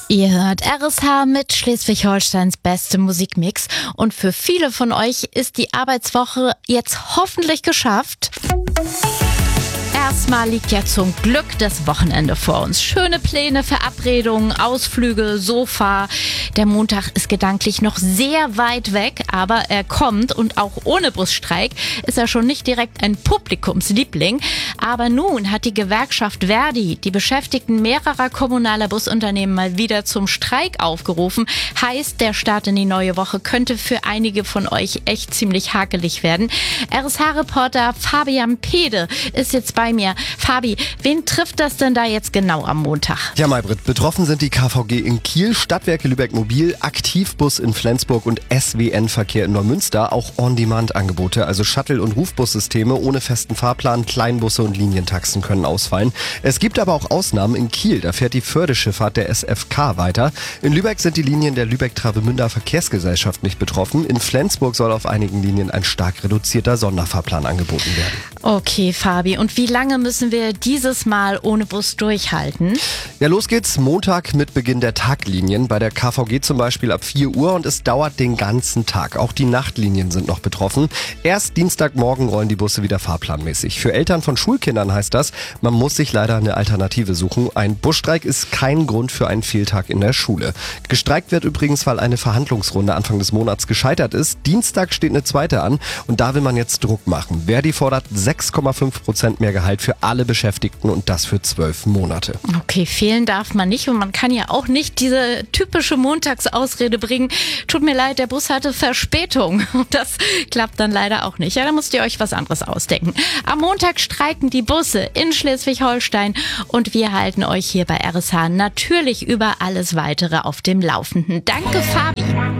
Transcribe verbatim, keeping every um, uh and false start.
Ihr hört R S H mit Schleswig-Holsteins beste Musikmix. Und für viele von euch ist die Arbeitswoche jetzt hoffentlich geschafft. Erstmal liegt ja zum Glück das Wochenende vor uns. Schöne Pläne, Verabredungen, Ausflüge, Sofa. Der Montag ist gedanklich noch sehr weit weg, aber er kommt und auch ohne Busstreik ist er schon nicht direkt ein Publikumsliebling. Aber nun hat die Gewerkschaft Verdi die Beschäftigten mehrerer kommunaler Busunternehmen mal wieder zum Streik aufgerufen. Heißt, der Start in die neue Woche könnte für einige von euch echt ziemlich hakelig werden. R S H-Reporter Fabian Pede ist jetzt bei mir. Fabi, wen trifft das denn da jetzt genau am Montag? Ja, Maybrit, betroffen sind die K V G in Kiel, Stadtwerke Lübeck Mobil, Aktivbus in Flensburg und S W N-Verkehr in Neumünster. Auch On-Demand-Angebote, also Shuttle- und Rufbussysteme ohne festen Fahrplan, Kleinbusse und Linientaxen können ausfallen. Es gibt aber auch Ausnahmen. In Kiel, da fährt die Fördeschifffahrt der S F K weiter. In Lübeck sind die Linien der Lübeck-Travemünder Verkehrsgesellschaft nicht betroffen. In Flensburg soll auf einigen Linien ein stark reduzierter Sonderfahrplan angeboten werden. Okay, Fabi, und wie lange müssen wir dieses Mal ohne Bus durchhalten? Ja, los geht's Montag mit Beginn der Taglinien. Bei der K V G zum Beispiel ab vier Uhr und es dauert den ganzen Tag. Auch die Nachtlinien sind noch betroffen. Erst Dienstagmorgen rollen die Busse wieder fahrplanmäßig. Für Eltern von Schulkindern heißt das, man muss sich leider eine Alternative suchen. Ein Busstreik ist kein Grund für einen Fehltag in der Schule. Gestreikt wird übrigens, weil eine Verhandlungsrunde Anfang des Monats gescheitert ist. Dienstag steht eine zweite an und da will man jetzt Druck machen. Verdi fordert sechs Komma fünf Prozent mehr Gehalt für alle Beschäftigten und das für zwölf Monate. Okay, fehlen darf man nicht und man kann ja auch nicht diese typische Montagsausrede bringen. Tut mir leid, der Bus hatte Verspätung. Das klappt dann leider auch nicht. Ja, da müsst ihr euch was anderes ausdenken. Am Montag streiken die Busse in Schleswig-Holstein und wir halten euch hier bei R S H natürlich über alles Weitere auf dem Laufenden. Danke, Fabi.